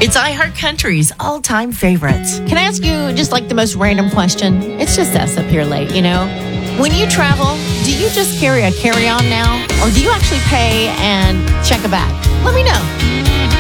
It's iHeartCountry's all-time favorites. Can I ask you just like the most random question? It's just us up here late, you know? When you travel, do you just carry a carry-on now? Or do you actually pay and check a bag? Let me know.